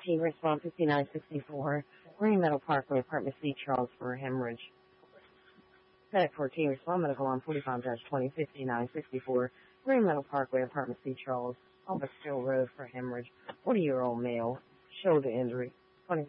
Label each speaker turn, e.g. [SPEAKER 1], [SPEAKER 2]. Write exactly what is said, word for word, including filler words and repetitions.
[SPEAKER 1] fourteen, respond fifty-nine sixty-four, Green Meadow Parkway, apartment C, Charles, for a hemorrhage. Panic fourteen, respond medical on forty-five twenty, fifty-nine sixty-four, Green Meadow Parkway, apartment C, Charles, Albert Road for hemorrhage. forty-year-old male, shoulder injury.